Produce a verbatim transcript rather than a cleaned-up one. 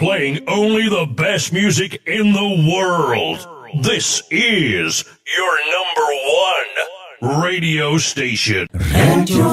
playing only the best music in the world. This is your number one radio station. Radio